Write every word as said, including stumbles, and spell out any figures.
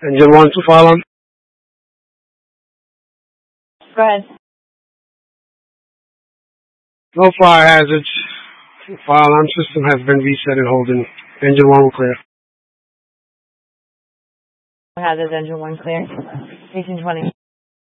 Engine one to fire alarm. Go ahead. No fire hazards. Fire alarm system has been reset and holding. Engine one will clear. Hazards, engine one clear. eighteen twenty.